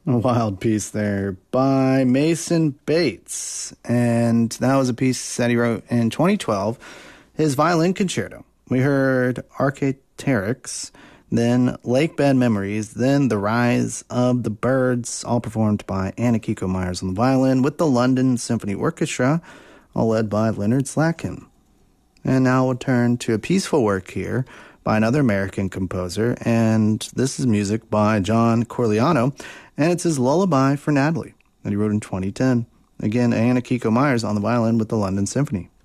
A wild piece there by Mason Bates. And that was a piece that he wrote in 2012, his violin concerto. We heard Archaeopteryx, then Lake Bed Memories, then The Rise of the Birds, all performed by Anna Kiko Myers on the violin with the London Symphony Orchestra, all led by Leonard Slatkin. And now we'll turn to a peaceful work here by another American composer, and this is music by John Corigliano, and it's his Lullaby for Natalie that he wrote in 2010. Again, Anna Kiko Myers on the violin with the London Symphony.